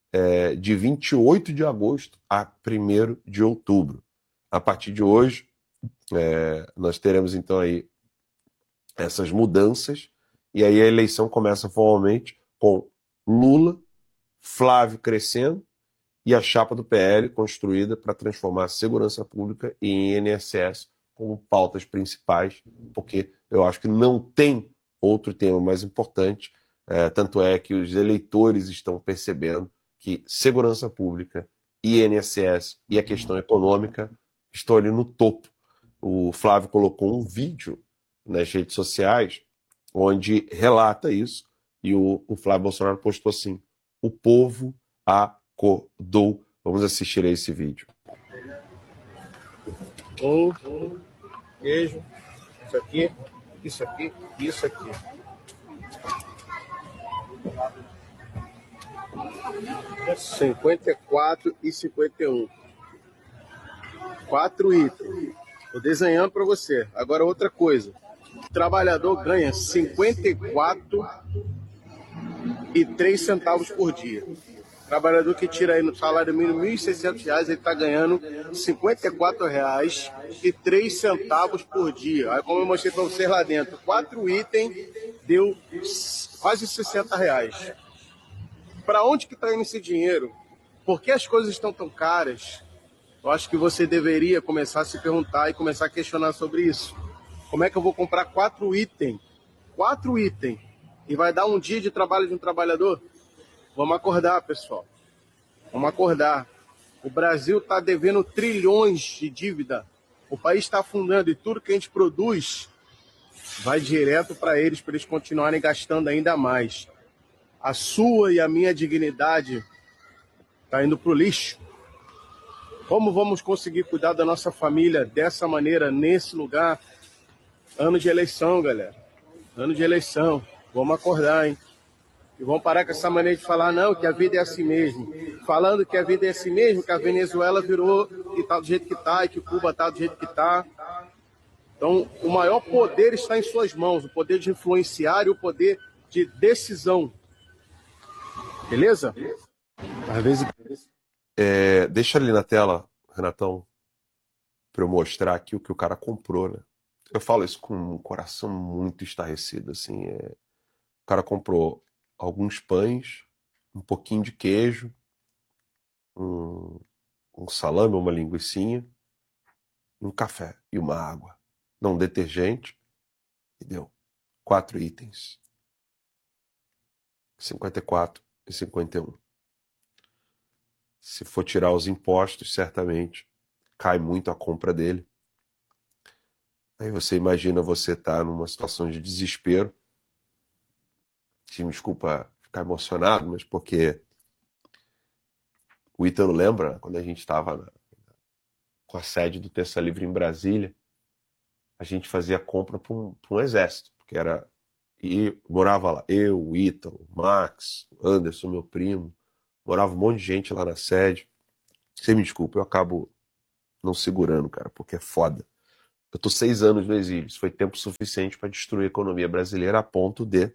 [SPEAKER 2] de 28 de agosto a 1º de outubro. A partir de hoje, nós teremos então aí essas mudanças e aí a eleição começa formalmente com Lula, Flávio crescendo e a chapa do PL construída para transformar a segurança pública e INSS como pautas principais, porque eu acho que não tem outro tema mais importante, tanto é que os eleitores estão percebendo que segurança pública, INSS e a questão econômica estão ali no topo. O Flávio colocou um vídeo nas redes sociais onde relata isso e o Flávio Bolsonaro postou assim: o povo acordou. Vamos assistir a esse vídeo.
[SPEAKER 11] Queijo, isso aqui, isso aqui e isso aqui. R$54,51. 4 itens. Estou desenhando para você. Agora outra coisa. O trabalhador ganha 54,03 centavos por dia. O trabalhador que tira aí no salário mínimo R$1.600, ele está ganhando R$54,03 por dia. Aí como eu mostrei para vocês lá dentro, 4 itens deu quase R$60. Para onde que está indo esse dinheiro? Por que as coisas estão tão caras? Eu acho que você deveria começar a se perguntar e começar a questionar sobre isso. Como é que eu vou comprar 4 itens? 4 itens. E vai dar um dia de trabalho de um trabalhador? Vamos acordar, pessoal. Vamos acordar. O Brasil está devendo trilhões de dívida. O país está afundando e tudo que a gente produz vai direto para eles continuarem gastando ainda mais. A sua e a minha dignidade está indo para o lixo. Como vamos conseguir cuidar da nossa família dessa maneira, nesse lugar? Ano de eleição, galera. Ano de eleição. Vamos acordar, hein? E vamos parar com essa maneira de falar, não, que a vida é assim mesmo. Falando que a vida é assim mesmo, que a Venezuela virou e tá do jeito que tá, e que Cuba tá do jeito que tá. Então, o maior poder está em suas mãos. O poder de influenciar e o poder de decisão. Beleza? Às vezes...
[SPEAKER 2] Deixa ali na tela, Renatão, para eu mostrar aqui o que o cara comprou, né? Eu falo isso com um coração muito estarrecido, assim. O cara comprou alguns pães, um pouquinho de queijo, um salame, uma linguicinha, um café e uma água. Não, um detergente, e deu 4 itens. R$54,51. Se for tirar os impostos, certamente cai muito a compra dele. Aí você imagina você estar numa situação de desespero. Me desculpa ficar emocionado, mas porque o Ítalo lembra quando a gente estava com a sede do Terça Livre em Brasília, a gente fazia compra para um exército, porque era E morava lá, eu, o Ítalo, o Max, o Anderson, meu primo, morava um monte de gente lá na sede. Você me desculpa, eu acabo não segurando, cara, porque é foda. Eu tô 6 anos no exílio, isso foi tempo suficiente para destruir a economia brasileira a ponto de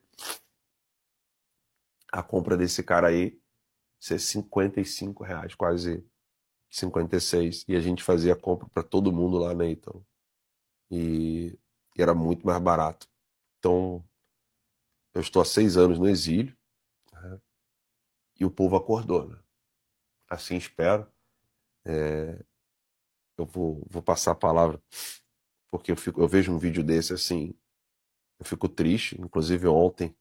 [SPEAKER 2] a compra desse cara aí ser R$ 55, quase 56, e a gente fazia a compra para todo mundo lá, né, então. E era muito mais barato. Então, eu estou há 6 anos no exílio, né, e o povo acordou, né? Assim espero. Eu vou passar a palavra, porque eu vejo um vídeo desse assim, eu fico triste. Inclusive ontem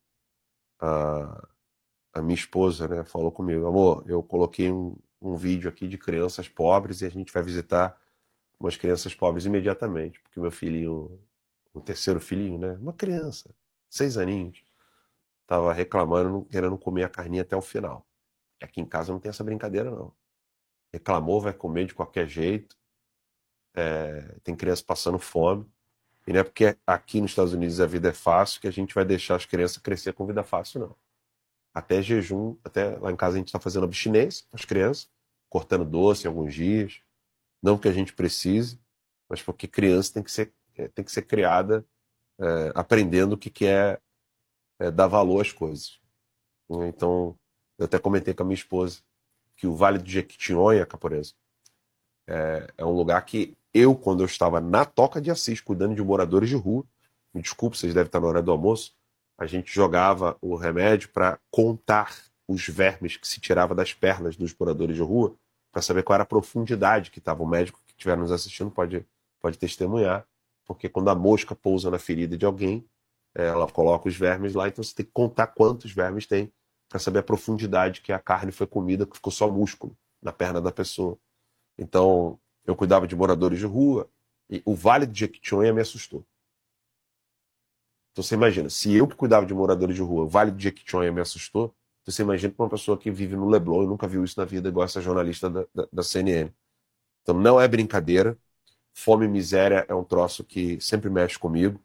[SPEAKER 2] a minha esposa, né, falou comigo: amor, eu coloquei um vídeo aqui de crianças pobres e a gente vai visitar umas crianças pobres imediatamente, porque meu filhinho, o terceiro filhinho, né, uma criança, 6 aninhos, estava reclamando, querendo comer a carninha até o final. E aqui em casa não tem essa brincadeira, não. Reclamou, vai comer de qualquer jeito. Tem criança passando fome. E não é porque aqui nos Estados Unidos a vida é fácil que a gente vai deixar as crianças crescer com vida fácil, não. Até jejum, até lá em casa a gente está fazendo abstinência com as crianças, cortando doce em alguns dias. Não que a gente precise, mas porque criança tem que ser criada aprendendo o que é dar valor às coisas. Então, eu até comentei com a minha esposa que o Vale do Jequitinhonha, Caporeza, é um lugar que quando eu estava na Toca de Assis, cuidando de moradores de rua, me desculpe, vocês devem estar na hora do almoço, a gente jogava o remédio para contar os vermes que se tirava das pernas dos moradores de rua, para saber qual era a profundidade que estava. O médico que estiver nos assistindo pode testemunhar, porque quando a mosca pousa na ferida de alguém, ela coloca os vermes lá, então você tem que contar quantos vermes tem para saber a profundidade que a carne foi comida, que ficou só músculo na perna da pessoa. Então, eu cuidava de moradores de rua e o Vale do Jequitinhonha me assustou. Então você imagina, se eu que cuidava de moradores de rua, o Vale do Jequitinhonha me assustou, então você imagina para uma pessoa que vive no Leblon e nunca viu isso na vida, igual essa jornalista da CNN. Então não é brincadeira, fome e miséria é um troço que sempre mexe comigo.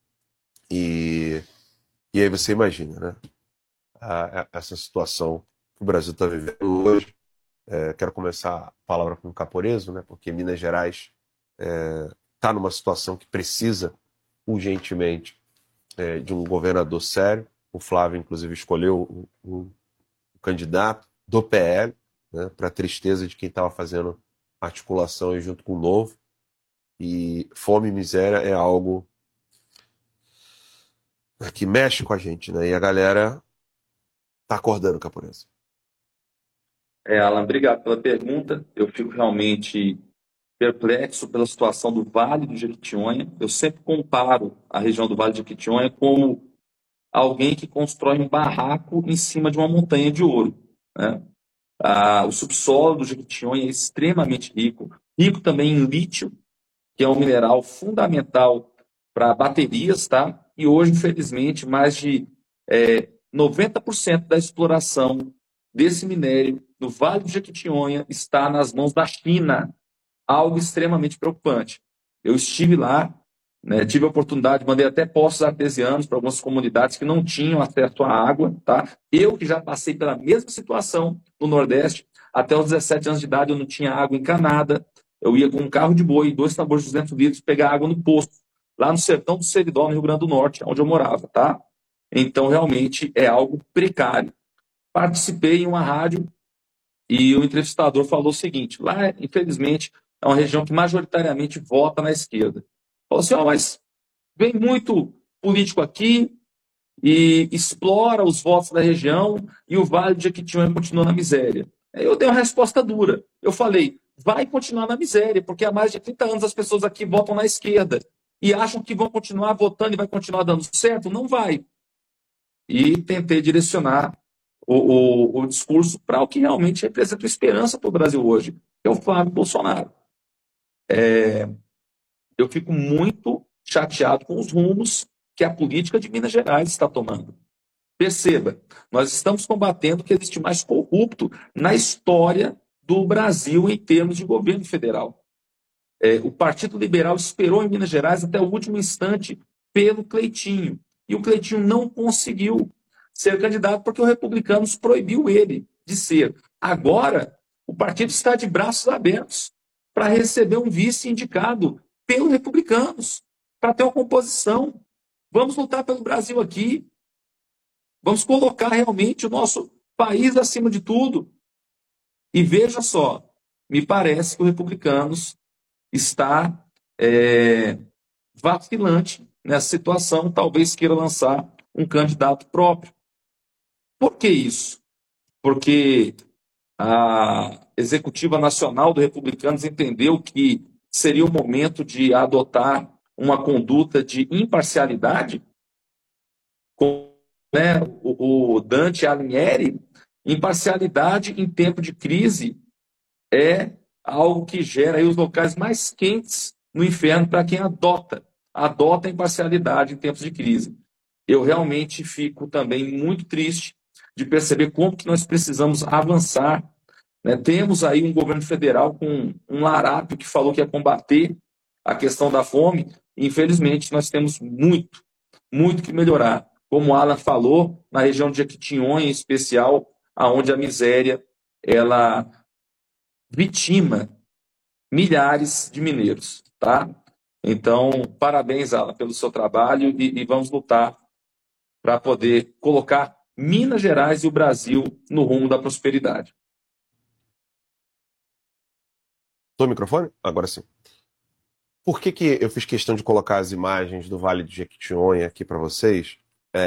[SPEAKER 2] E aí você imagina, né? Essa situação que o Brasil está vivendo hoje. Quero começar a palavra com o Caporeso, né? Porque Minas Gerais está numa situação que precisa urgentemente de um governador sério. O Flávio, inclusive, escolheu o candidato do PL, né, para a tristeza de quem estava fazendo articulação aí junto com o Novo. E fome e miséria é algo que mexe com a gente, né? E a galera tá acordando, Caporeso.
[SPEAKER 5] Alan, obrigado pela pergunta. Eu fico realmente perplexo pela situação do Vale do Jequitinhonha. Eu sempre comparo a região do Vale do Jequitinhonha como alguém que constrói um barraco em cima de uma montanha de ouro, né? O subsolo do Jequitinhonha é extremamente rico também em lítio, que é um mineral fundamental para baterias, tá? E hoje, infelizmente, mais de 90% da exploração desse minério no Vale do Jequitinhonha está nas mãos da China, algo extremamente preocupante. Eu estive lá, né, tive a oportunidade, mandei até poços artesianos para algumas comunidades que não tinham acesso à água, tá? Eu que já passei pela mesma situação no Nordeste, até os 17 anos de idade eu não tinha água encanada, eu ia com um carro de boi, 2 tambores de 200 litros, pegar água no poço, lá no sertão do Seridó, no Rio Grande do Norte, onde eu morava, tá? Então, realmente, é algo precário. Participei em uma rádio e o entrevistador falou o seguinte: lá, infelizmente, é uma região que majoritariamente vota na esquerda. Falou assim: mas vem muito político aqui e explora os votos da região e o Vale do Jequitinhonha continua na miséria. Aí eu dei uma resposta dura. Eu falei: vai continuar na miséria, porque há mais de 30 anos as pessoas aqui votam na esquerda e acham que vão continuar votando e vai continuar dando certo. Não vai. E tentei direcionar o discurso para o que realmente representa esperança para o Brasil hoje, que é o Flávio Bolsonaro. Eu fico muito chateado com os rumos que a política de Minas Gerais está tomando. Perceba, nós estamos combatendo o que existe mais corrupto na história do Brasil em termos de governo federal. O Partido Liberal esperou em Minas Gerais até o último instante pelo Cleitinho. E o Cleitinho não conseguiu ser candidato porque o Republicanos proibiu ele de ser. Agora, o partido está de braços abertos para receber um vice indicado pelos Republicanos, para ter uma composição. Vamos lutar pelo Brasil aqui. Vamos colocar realmente o nosso país acima de tudo. E veja só, me parece que o Republicanos está vacilante nessa situação, talvez queira lançar um candidato próprio. Por que isso? Porque a executiva nacional do Republicanos entendeu que seria o momento de adotar uma conduta de imparcialidade, com, né, o Dante Alighieri. Imparcialidade em tempo de crise é algo que gera aí os locais mais quentes no inferno para quem adota a imparcialidade em tempos de crise. Eu realmente fico também muito triste de perceber como que nós precisamos avançar, né? Temos aí um governo federal com um larápio que falou que ia combater a questão da fome. Infelizmente, nós temos muito que melhorar. Como o Alan falou, na região de Jequitinhonha, em especial, aonde a miséria ela vitima milhares de mineiros, tá? Então, parabéns, Alan, pelo seu trabalho e vamos lutar para poder colocar Minas Gerais e o Brasil no rumo da prosperidade.
[SPEAKER 2] Tô no microfone? Agora sim. Por que eu fiz questão de colocar as imagens do Vale do Jequitinhonha aqui para vocês?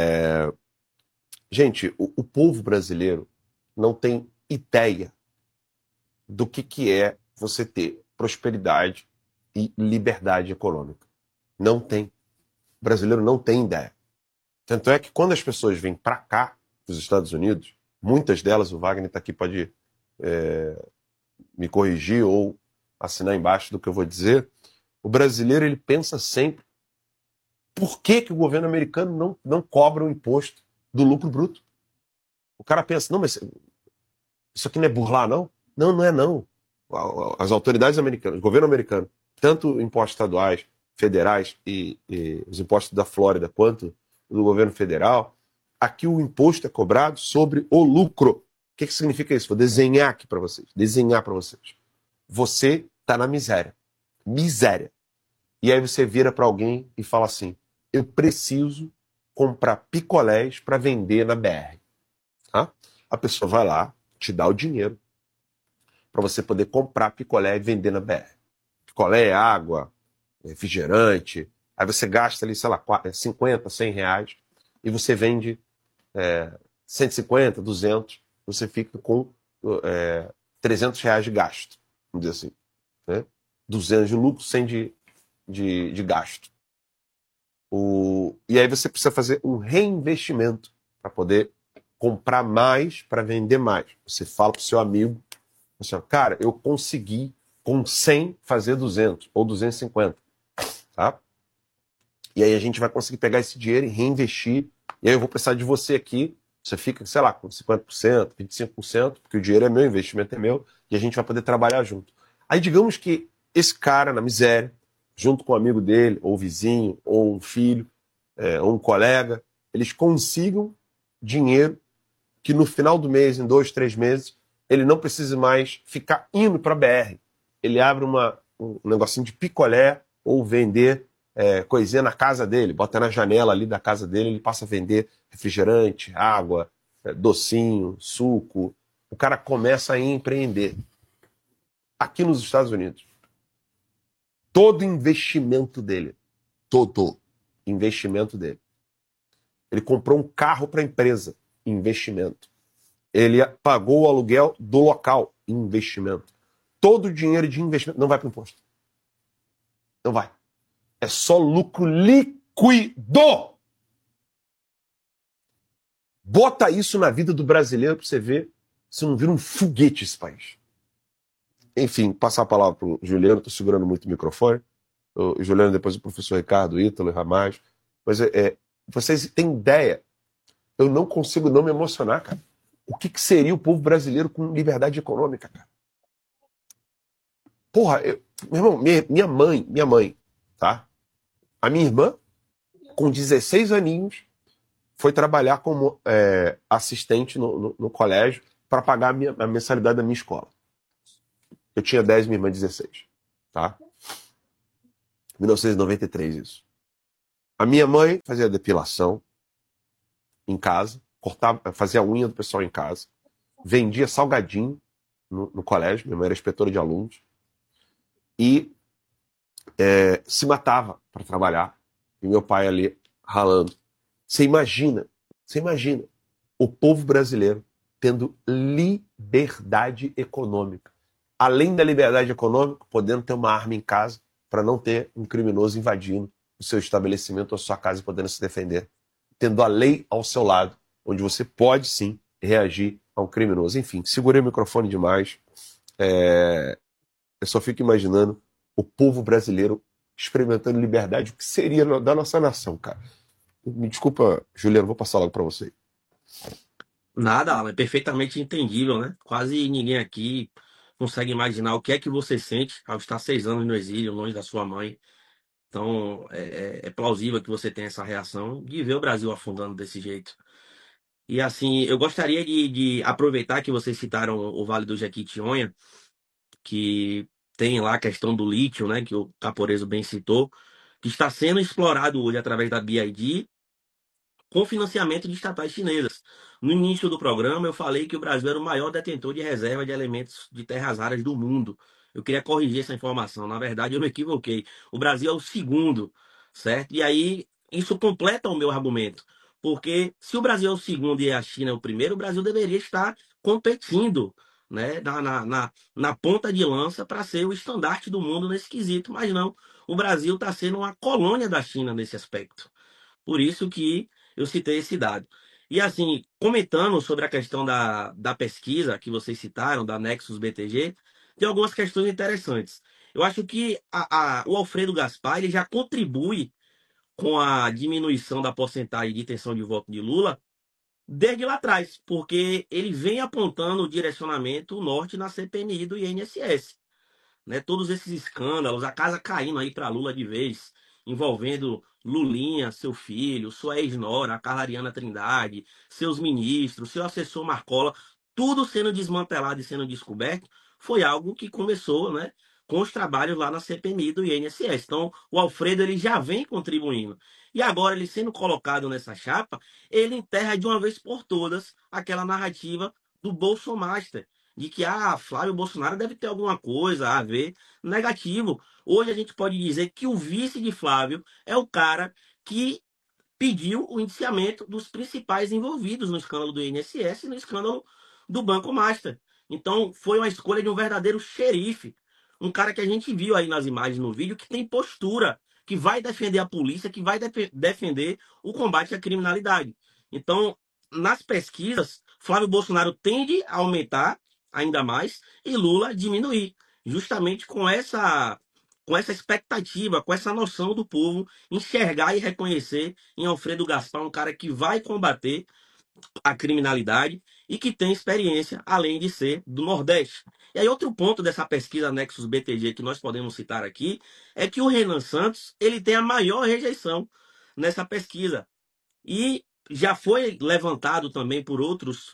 [SPEAKER 2] Gente, o povo brasileiro não tem ideia do que é você ter prosperidade e liberdade econômica. Não tem. O brasileiro não tem ideia. Tanto é que quando as pessoas vêm para cá, dos Estados Unidos, muitas delas, o Wagner está aqui, pode me corrigir ou assinar embaixo do que eu vou dizer, o brasileiro ele pensa sempre por que o governo americano não cobra o imposto do lucro bruto. O cara pensa, não, mas isso aqui não é burlar, não? Não, não é não. As autoridades americanas, o governo americano, tanto impostos estaduais, federais e os impostos da Flórida quanto do governo federal, aqui o imposto é cobrado sobre o lucro. O que significa isso? Vou desenhar aqui para vocês. Desenhar para vocês. Você está na miséria. Miséria. E aí você vira para alguém e fala assim, eu preciso comprar picolés para vender na BR. Tá? A pessoa vai lá, te dá o dinheiro para você poder comprar picolé e vender na BR. Picolé é água, refrigerante. Aí você gasta ali, sei lá, 50, 100 reais e você vende 150, 200. Você fica com 300 reais de gasto, vamos dizer assim. Né? 200 de lucro, 100 de gasto. E aí você precisa fazer um reinvestimento para poder comprar mais, para vender mais. Você fala para o seu amigo, assim, cara, eu consegui com 100 fazer 200 ou 250. Tá? E aí a gente vai conseguir pegar esse dinheiro e reinvestir. E aí eu vou precisar de você aqui. Você fica, sei lá, com 50%, 25%, porque o dinheiro é meu, o investimento é meu, e a gente vai poder trabalhar junto. Aí digamos que esse cara na miséria, junto com um amigo dele, ou vizinho, ou um filho, ou um colega, eles consigam dinheiro que no final do mês, em 2, 3 meses, ele não precise mais ficar indo para a BR. Ele abre um negocinho de picolé ou vender coisinha na casa dele, bota na janela ali da casa dele, ele passa a vender refrigerante, água, docinho, suco. O cara começa a empreender. Aqui nos Estados Unidos, todo investimento dele, ele comprou um carro para a empresa, investimento. Ele pagou o aluguel do local, investimento. Todo o dinheiro de investimento não vai para o imposto. Não vai. É só lucro líquido. Bota isso na vida do brasileiro para você ver se não vira um foguete esse país. Enfim, passar a palavra para o Juliano, estou segurando muito o microfone. O Juliano, depois o professor Ricardo, Ítalo e Ramais. Mas vocês têm ideia? Eu não consigo não me emocionar, cara. O que seria o povo brasileiro com liberdade econômica, cara? Porra, meu irmão, minha mãe, tá? A minha irmã, com 16 aninhos, foi trabalhar como assistente no colégio para pagar a mensalidade da minha escola. Eu tinha 10, minha irmã 16. Tá? 1993 isso. A minha mãe fazia depilação em casa, fazia a unha do pessoal em casa, vendia salgadinho no colégio, minha mãe era inspetora de alunos, e se matava para trabalhar, e meu pai ali ralando. Você imagina o povo brasileiro tendo liberdade econômica. Além da liberdade econômica, podendo ter uma arma em casa para não ter um criminoso invadindo o seu estabelecimento ou a sua casa e podendo se defender. Tendo a lei ao seu lado, onde você pode sim reagir a um criminoso. Enfim, segurei o microfone demais. Eu só fico imaginando o povo brasileiro experimentando liberdade, o que seria da nossa nação, cara. Me desculpa, Juliano, vou passar logo para você.
[SPEAKER 4] Nada, Alan, é perfeitamente entendível, né? Quase ninguém aqui consegue imaginar o que é que você sente ao estar 6 anos no exílio, longe da sua mãe. Então, é plausível que você tenha essa reação de ver o Brasil afundando desse jeito. E assim, eu gostaria de aproveitar que vocês citaram o Vale do Jequitinhonha, que tem lá a questão do lítio, né, que o Caporeso bem citou, que está sendo explorado hoje através da BID com financiamento de estatais chinesas. No início do programa, eu falei que o Brasil era o maior detentor de reserva de elementos de terras raras do mundo. Eu queria corrigir essa informação. Na verdade, eu me equivoquei. O Brasil é o segundo, certo? E aí, isso completa o meu argumento. Porque se o Brasil é o segundo e a China é o primeiro, o Brasil deveria estar competindo, né, na ponta de lança para ser o estandarte do mundo nesse quesito. Mas não, o Brasil está sendo uma colônia da China nesse aspecto. Por isso que eu citei esse dado. E assim, comentando sobre a questão da pesquisa que vocês citaram, da Nexus BTG, tem algumas questões interessantes. Eu acho que o Alfredo Gaspar ele já contribui com a diminuição da porcentagem de intenção de voto de Lula desde lá atrás, porque ele vem apontando o direcionamento norte na CPMI do INSS, né? Todos esses escândalos, a casa caindo aí para Lula de vez, envolvendo Lulinha, seu filho, sua ex-nora, a Carla Ariana Trindade, seus ministros, seu assessor Marcola, tudo sendo desmantelado e sendo descoberto, foi algo que começou, né, com os trabalhos lá na CPMI do INSS. Então, o Alfredo ele já vem contribuindo. E agora, ele sendo colocado nessa chapa, ele enterra de uma vez por todas aquela narrativa do Bolsomaster, de que Flávio Bolsonaro deve ter alguma coisa a ver negativo. Hoje a gente pode dizer que o vice de Flávio é o cara que pediu o indiciamento dos principais envolvidos no escândalo do INSS e no escândalo do Banco Master. Então foi uma escolha de um verdadeiro xerife, um cara que a gente viu aí nas imagens no vídeo que tem postura, que vai defender a polícia, que vai defender o combate à criminalidade. Então, nas pesquisas, Flávio Bolsonaro tende a aumentar ainda mais e Lula diminuir, justamente com essa expectativa, com essa noção do povo enxergar e reconhecer em Alfredo Gaspar um cara que vai combater a criminalidade e que tem experiência, além de ser do Nordeste. E aí outro ponto dessa pesquisa Nexus BTG que nós podemos citar aqui é que o Renan Santos ele tem a maior rejeição nessa pesquisa. E já foi levantado também por outros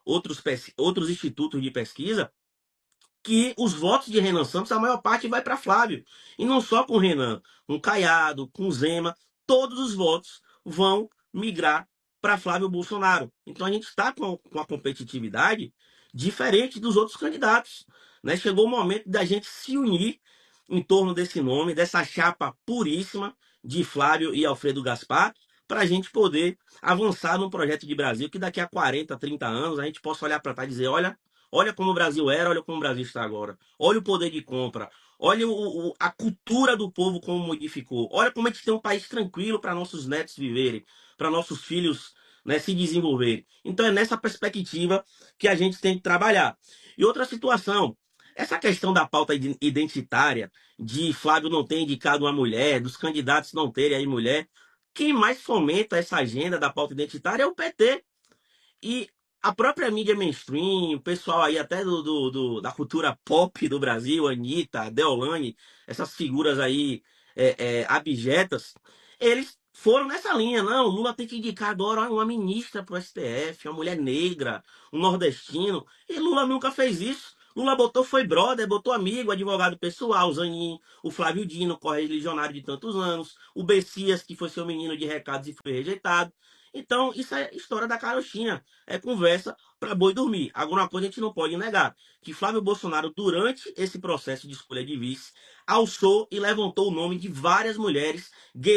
[SPEAKER 4] institutos de pesquisa que os votos de Renan Santos, a maior parte vai para Flávio. E não só com Renan, com Caiado, com Zema, todos os votos vão migrar para Flávio Bolsonaro. Então a gente está com a competitividade diferente dos outros candidatos, né? Chegou o momento da gente se unir em torno desse nome, dessa chapa puríssima de Flávio e Alfredo Gaspar, para a gente poder avançar num projeto de Brasil que daqui a 40, 30 anos a gente possa olhar para trás e dizer, olha como o Brasil era, olha como o Brasil está agora. Olha o poder de compra. Olha a cultura do povo como modificou. Olha como a gente tem um país tranquilo para nossos netos viverem, para nossos filhos, né, se desenvolverem. Então é nessa perspectiva que a gente tem que trabalhar. E outra situação, essa questão da pauta identitária, de Flávio não ter indicado uma mulher, dos candidatos não terem aí mulher, quem mais fomenta essa agenda da pauta identitária é o PT. E a própria mídia mainstream, o pessoal aí até da cultura pop do Brasil, Anitta, Deolane, essas figuras aí abjetas, eles foram nessa linha. Não, Lula tem que indicar agora uma ministra para o STF, uma mulher negra, um nordestino. E Lula nunca fez isso. Lula botou, foi brother, botou amigo, advogado pessoal, o Zanin, o Flávio Dino, correligionário de tantos anos, o Bessias, que foi seu menino de recados e foi rejeitado. Então, isso é história da carochinha. É conversa para boi dormir. Agora, uma coisa a gente não pode negar, que Flávio Bolsonaro, durante esse processo de escolha de vice, alçou e levantou o nome de várias mulheres